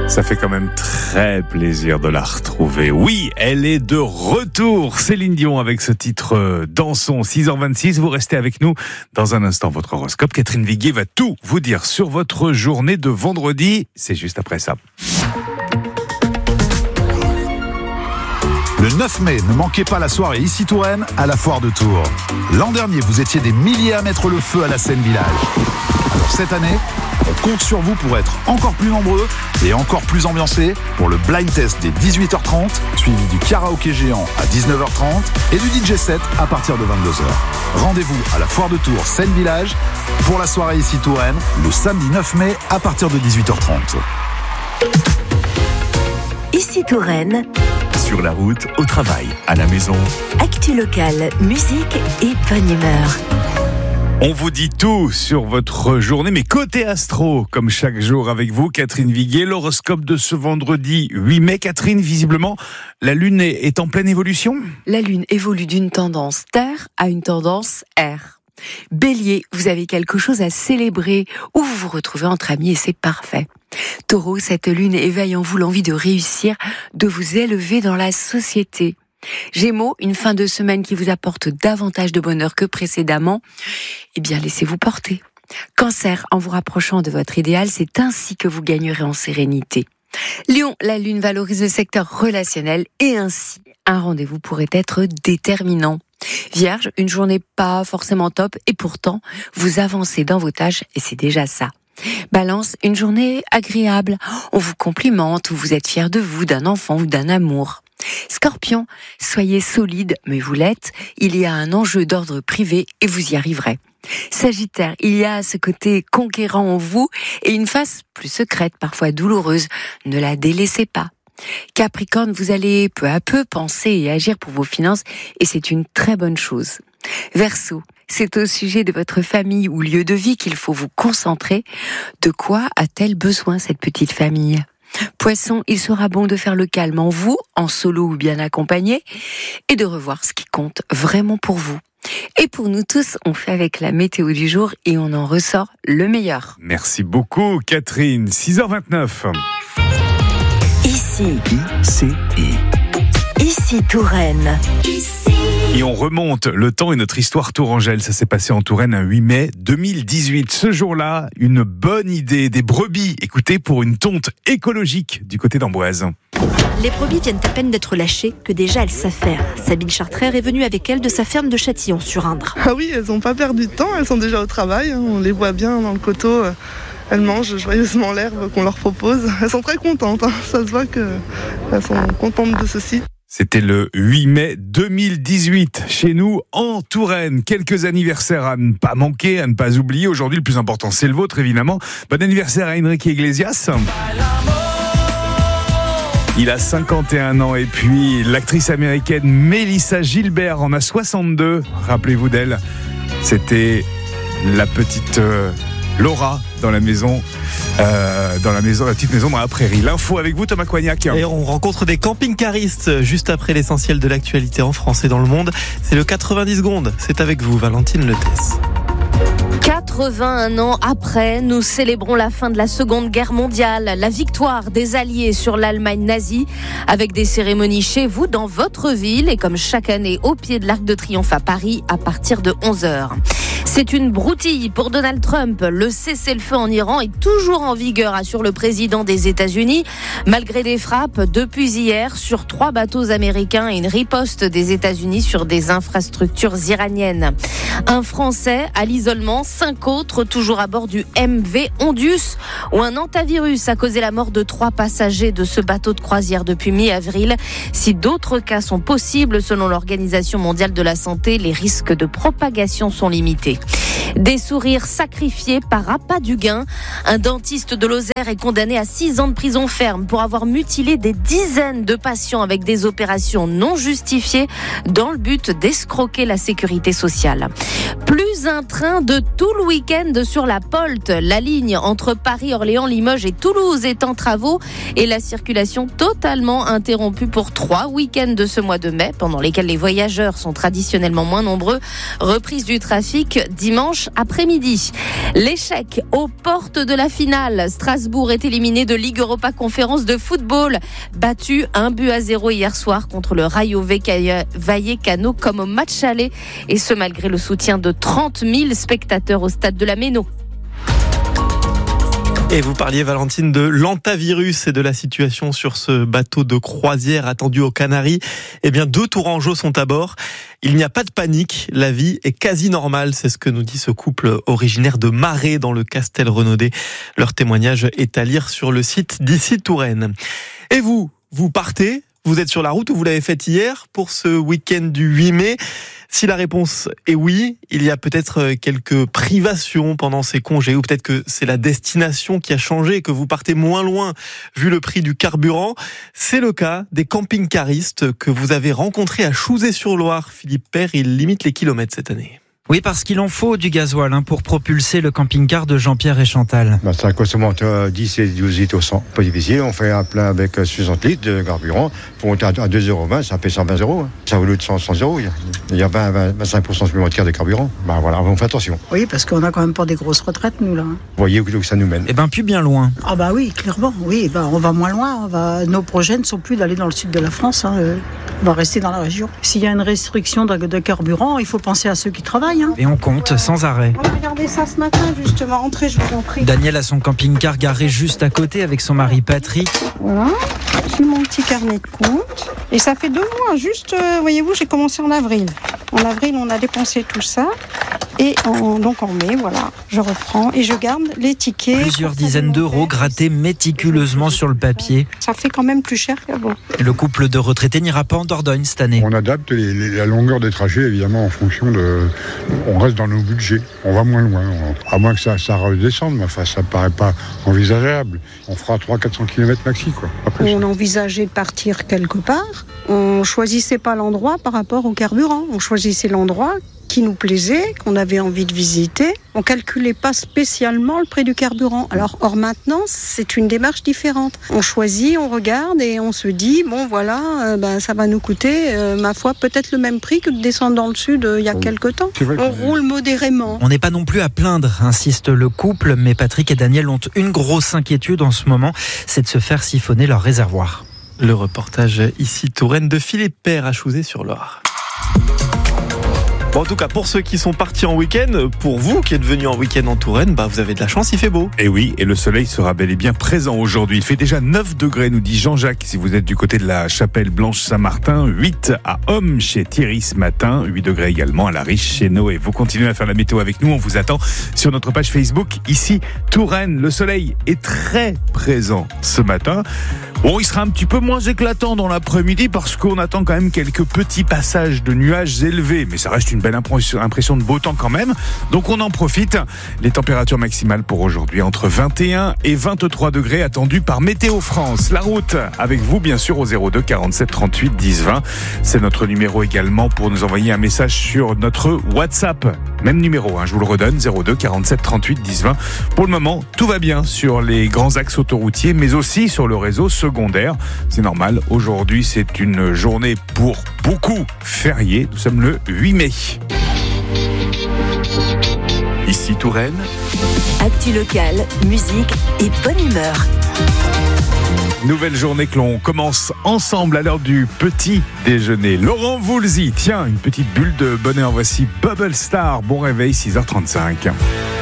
Ça fait quand même très plaisir de la retrouver. Oui, elle est de retour. Céline Dion avec ce titre Dansons, 6h26. Vous restez avec nous dans un instant. Votre horoscope, Catherine Viguier va tout vous dire sur votre journée de vendredi. C'est juste après ça. Le 9 mai, ne manquez pas la soirée ici Touraine à la Foire de Tours. L'an dernier, vous étiez des milliers à mettre le feu à la scène village. Alors cette année, on compte sur vous pour être encore plus nombreux et encore plus ambiancés pour le blind test des 18h30, suivi du karaoké géant à 19h30 et du DJ set à partir de 22h. Rendez-vous à la Foire de Tours scène village pour la soirée ici Touraine le samedi 9 mai à partir de 18h30. Ici Touraine. Sur la route, au travail, à la maison. Actu locale, musique et bonne humeur. On vous dit tout sur votre journée, mais côté astro, comme chaque jour avec vous, Catherine Viguier, l'horoscope de ce vendredi 8 mai. Catherine, visiblement, la Lune est en pleine évolution ? La Lune évolue d'une tendance Terre à une tendance Air. Bélier, vous avez quelque chose à célébrer ou vous vous retrouvez entre amis et c'est parfait. Taureau, cette lune éveille en vous l'envie de réussir, de vous élever dans la société. Gémeaux, une fin de semaine qui vous apporte davantage de bonheur que précédemment, eh bien laissez-vous porter. Cancer, en vous rapprochant de votre idéal, c'est ainsi que vous gagnerez en sérénité. Lion, la lune valorise le secteur relationnel et ainsi, un rendez-vous pourrait être déterminant. Vierge, une journée pas forcément top et pourtant, vous avancez dans vos tâches et c'est déjà ça. Balance, une journée agréable. On vous complimente ou vous êtes fier de vous, d'un enfant ou d'un amour. Scorpion, soyez solide, mais vous l'êtes. Il y a un enjeu d'ordre privé et vous y arriverez. Sagittaire, il y a ce côté conquérant en vous et une face plus secrète, parfois douloureuse. Ne la délaissez pas. Capricorne, vous allez peu à peu penser et agir pour vos finances et c'est une très bonne chose. Verseau, c'est au sujet de votre famille ou lieu de vie qu'il faut vous concentrer. De quoi a-t-elle besoin cette petite famille ? Poisson, il sera bon de faire le calme en vous, en solo ou bien accompagné, et de revoir ce qui compte vraiment pour vous. Et pour nous tous, on fait avec la météo du jour et on en ressort le meilleur. Merci beaucoup Catherine, 6h29. Ici Touraine. Et on remonte le temps et notre histoire tourangelle. Ça s'est passé en Touraine un 8 mai 2018. Ce jour-là, une bonne idée, des brebis. Écoutez, pour une tonte écologique du côté d'Amboise. Les brebis viennent à peine d'être lâchées que déjà elles savent faire. Sabine Chartraire est venue avec elle de sa ferme de Châtillon-sur-Indre. Ah oui, elles n'ont pas perdu de temps, elles sont déjà au travail. On les voit bien dans le coteau. Elles mangent joyeusement l'herbe qu'on leur propose. Elles sont très contentes, ça se voit qu'elles sont contentes de ceci. C'était le 8 mai 2018, chez nous, en Touraine. Quelques anniversaires à ne pas manquer, à ne pas oublier. Aujourd'hui, le plus important, c'est le vôtre, évidemment. Bon anniversaire à Enrique Iglesias. Il a 51 ans. Et puis, l'actrice américaine Melissa Gilbert en a 62. Rappelez-vous d'elle. C'était la petite Laura dans la maison, la petite maison dans la prairie. L'info avec vous, Thomas Coignac. Et on rencontre des camping-caristes juste après l'essentiel de l'actualité en France et dans le monde. C'est le 90 secondes. C'est avec vous, Valentine Letès. 81 ans après, nous célébrons la fin de la Seconde Guerre mondiale, la victoire des Alliés sur l'Allemagne nazie, avec des cérémonies chez vous, dans votre ville, et comme chaque année, au pied de l'Arc de Triomphe à Paris, à partir de 11h. C'est une broutille pour Donald Trump. Le cessez-le-feu en Iran est toujours en vigueur, assure le président des États-Unis, malgré des frappes depuis hier sur 3 bateaux américains et une riposte des États-Unis sur des infrastructures iraniennes. Un Français à l'isolement, 5 autres toujours à bord du MV Ondius, où un hantavirus a causé la mort de 3 passagers de ce bateau de croisière depuis mi-avril. Si d'autres cas sont possibles, selon l'Organisation mondiale de la santé, les risques de propagation sont limités. Des sourires sacrifiés par appât du gain. Un dentiste de Lozère est condamné à 6 ans de prison ferme pour avoir mutilé des dizaines de patients avec des opérations non justifiées dans le but d'escroquer la sécurité sociale. Plus un train de tout le week-end sur la Polte. La ligne entre Paris, Orléans, Limoges et Toulouse est en travaux et la circulation totalement interrompue pour 3 week-ends de ce mois de mai, pendant lesquels les voyageurs sont traditionnellement moins nombreux. Reprise du trafic dimanche dimanche après-midi. L'échec aux portes de la finale. Strasbourg est éliminé de Ligue Europa Conférence de football. Battu 1-0 hier soir contre le Rayo Vallecano comme au match aller. Et ce malgré le soutien de 30 000 spectateurs au stade de la Méno. Et vous parliez, Valentine, de l'antavirus et de la situation sur ce bateau de croisière attendu aux Canaries. Eh bien, 2 tourangeaux sont à bord. Il n'y a pas de panique, la vie est quasi normale. C'est ce que nous dit ce couple originaire de Marais dans le Castel-Renaudet. Leur témoignage est à lire sur le site d'ici Touraine. Et vous partez ? Vous êtes sur la route ou vous l'avez fait hier pour ce week-end du 8 mai ? Si la réponse est oui, il y a peut-être quelques privations pendant ces congés, ou peut-être que c'est la destination qui a changé et que vous partez moins loin vu le prix du carburant. C'est le cas des camping-caristes que vous avez rencontrés à Chouzé-sur-Loire. Philippe Père, il limite les kilomètres cette année. Oui, parce qu'il en faut du gasoil pour propulser le camping-car de Jean-Pierre et Chantal. Ça consomme entre 10 et 12 litres au 100. Pas difficile, on fait un plein avec 60 litres de carburant. Pour monter à 2,20 €, ça fait 120 €. Ça vaut de 100 €. Il y a 25% supplémentaire de carburant. Voilà, on fait attention. Oui, parce qu'on n'a quand même pas des grosses retraites, nous, là. Vous voyez où ça nous mène. Plus bien loin. Ah bah oui, clairement. Oui, on va moins loin. Nos projets ne sont plus d'aller dans le sud de la France. On va rester dans la région. S'il y a une restriction de carburant, il faut penser à ceux qui travaillent. Et on compte sans arrêt. On a regardé ça ce matin, justement. Entrez, je vous en prie. Daniel a son camping-car garé juste à côté avec son mari Patrick. Voilà, j'ai mon petit carnet de compte. Et ça fait 2 mois, juste, voyez-vous, j'ai commencé en avril. En avril, on a dépensé tout ça. Et donc en mai, voilà, je reprends et je garde les tickets. Plusieurs dizaines d'euros grattés méticuleusement sur le papier. Ça fait quand même plus cher qu'avant. Le couple de retraités n'ira pas en Dordogne cette année. On adapte la longueur des trajets, évidemment, en fonction de... On reste dans nos budgets, on va moins loin. À moins que ça redescende, mais enfin, ça ne paraît pas envisageable. On fera 300-400 km maxi, quoi. On envisageait de partir quelque part. On ne choisissait pas l'endroit par rapport au carburant. On choisissait l'endroit qui nous plaisait, qu'on avait envie de visiter. On calculait pas spécialement le prix du carburant. Or maintenant, c'est une démarche différente. On choisit, on regarde et on se dit, ça va nous coûter, ma foi, peut-être le même prix que de descendre dans le sud il y a quelque temps. On roule modérément. On n'est pas non plus à plaindre, insiste le couple, mais Patrick et Daniel ont une grosse inquiétude en ce moment, c'est de se faire siphonner leur réservoir. Le reportage ici Touraine de Philippe Père à Chouzé-sur-Loire. En tout cas, pour ceux qui sont partis en week-end, pour vous qui êtes venus en week-end en Touraine, vous avez de la chance, il fait beau. Et oui, et le soleil sera bel et bien présent aujourd'hui. Il fait déjà 9 degrés, nous dit Jean-Jacques, si vous êtes du côté de la Chapelle Blanche-Saint-Martin. 8 à Homme chez Thierry ce matin. 8 degrés également à la Riche chez Noé. Vous continuez à faire la météo avec nous, on vous attend sur notre page Facebook. Ici, Touraine, le soleil est très présent ce matin. Bon, il sera un petit peu moins éclatant dans l'après-midi parce qu'on attend quand même quelques petits passages de nuages élevés. Mais ça reste une belle impression de beau temps quand même. Donc on en profite. Les températures maximales pour aujourd'hui entre 21 et 23 degrés attendues par Météo France. La route avec vous bien sûr au 02 47 38 10 20. C'est notre numéro également pour nous envoyer un message sur notre WhatsApp. Même numéro, je vous le redonne, 02 47 38 10 20. Pour le moment, tout va bien sur les grands axes autoroutiers, mais aussi sur le réseau secondaire. C'est normal, aujourd'hui c'est une journée pour beaucoup fériée. Nous sommes le 8 mai. Ici Touraine. Actu locale, musique et bonne humeur. Nouvelle journée que l'on commence ensemble à l'heure du petit déjeuner. Laurent Voulzy, tiens, une petite bulle de bonheur. Voici Bubble Star. Bon réveil, 6h35.